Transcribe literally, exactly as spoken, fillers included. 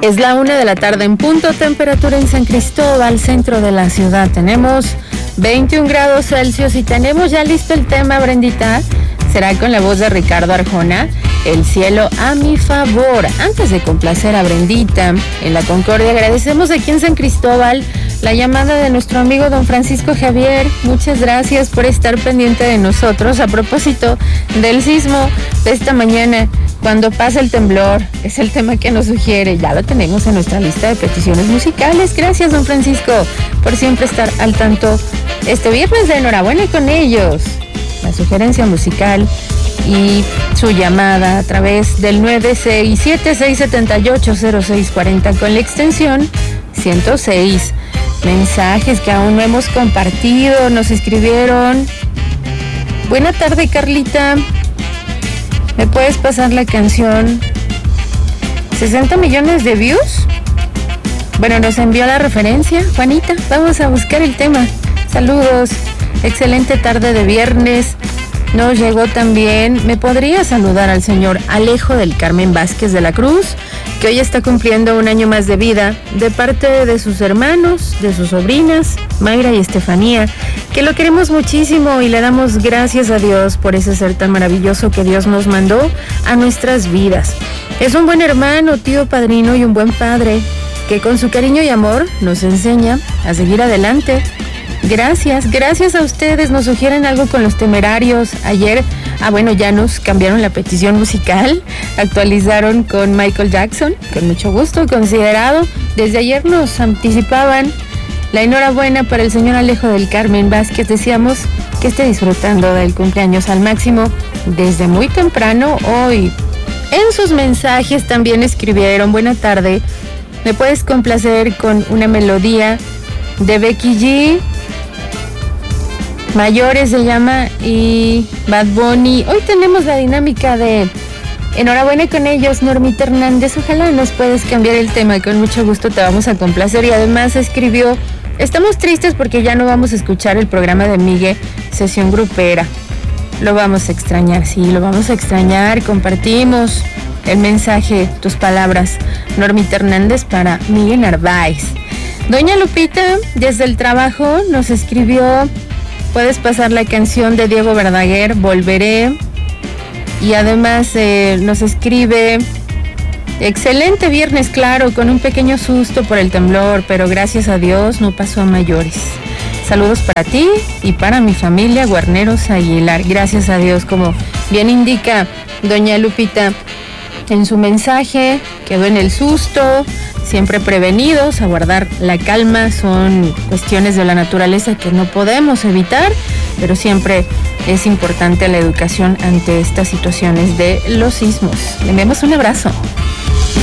Es la una de la tarde en punto, temperatura en San Cristóbal, centro de la ciudad. Tenemos veintiún grados Celsius y tenemos ya listo el tema, Brendita. Será con la voz de Ricardo Arjona, El cielo a mi favor. Antes de complacer a Brendita en la Concordia, agradecemos aquí en San Cristóbal la llamada de nuestro amigo don Francisco Javier. Muchas gracias por estar pendiente de nosotros. A propósito del sismo de esta mañana, cuando pasa el temblor, es el tema que nos sugiere. Ya lo tenemos en nuestra lista de peticiones musicales. Gracias, don Francisco, por siempre estar al tanto. Este viernes de enhorabuena con ellos. La sugerencia musical y su llamada a través del nueve seis siete seis siete ocho cero seis cuatro cero con la extensión ciento seis. Mensajes que aún no hemos compartido. Nos escribieron: buena tarde, Carlita, ¿me puedes pasar la canción sesenta millones de views? Bueno, nos envió la referencia Juanita. Vamos a buscar el tema. Saludos, excelente tarde de viernes. Nos llegó también: ¿me podría saludar al señor Alejo del Carmen Vázquez de la Cruz, que hoy está cumpliendo un año más de vida, de parte de sus hermanos, de sus sobrinas, Mayra y Estefanía, que lo queremos muchísimo y le damos gracias a Dios por ese ser tan maravilloso que Dios nos mandó a nuestras vidas? Es un buen hermano, tío, padrino y un buen padre, que con su cariño y amor nos enseña a seguir adelante. Gracias, gracias a ustedes. Nos sugieren algo con Los Temerarios. Ayer, ah bueno, ya nos cambiaron la petición musical, actualizaron con Michael Jackson, con mucho gusto, considerado. Desde ayer nos anticipaban la enhorabuena para el señor Alejo del Carmen Vázquez. Decíamos que esté disfrutando del cumpleaños al máximo desde muy temprano hoy. En sus mensajes también escribieron: buena tarde, ¿me puedes complacer con una melodía de Becky G? Mayores se llama, y Bad Bunny. Hoy tenemos la dinámica de enhorabuena con ellos, Normita Hernández. Ojalá nos puedes cambiar el tema, con mucho gusto te vamos a complacer. Y además escribió: estamos tristes porque ya no vamos a escuchar el programa de Miguel, Sesión Grupera. Lo vamos a extrañar, sí, lo vamos a extrañar. Compartimos el mensaje, tus palabras, Normita Hernández, para Miguel Narváez. Doña Lupita, desde el trabajo, nos escribió: puedes pasar la canción de Diego Verdaguer, Volveré. Y además eh, nos escribe: excelente viernes, claro, con un pequeño susto por el temblor, pero gracias a Dios no pasó a mayores. Saludos para ti y para mi familia Guarneros Aguilar. Gracias a Dios, como bien indica doña Lupita en su mensaje, quedó en el susto. Siempre prevenidos, a guardar la calma. Son cuestiones de la naturaleza que no podemos evitar, pero siempre es importante la educación ante estas situaciones de los sismos. Le enviamos un abrazo.